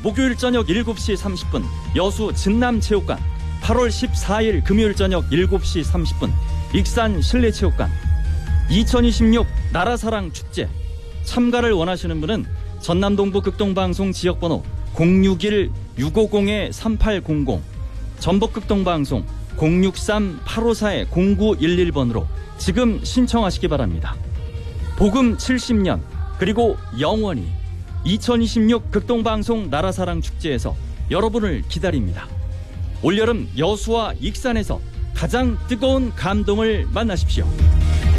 목요일 저녁 7시 30분 여수 진남체육관, 8월 14일 금요일 저녁 7시 30분 익산 실내체육관. 2026 나라사랑 축제 참가를 원하시는 분은 전남동부 극동방송 지역번호 061-650-3800, 전북극동방송 063-854-0911번으로 지금 신청하시기 바랍니다. 복음 70년 그리고 영원히 2026 극동방송 나라사랑 축제에서 여러분을 기다립니다. 올여름 여수와 익산에서 가장 뜨거운 감동을 만나십시오.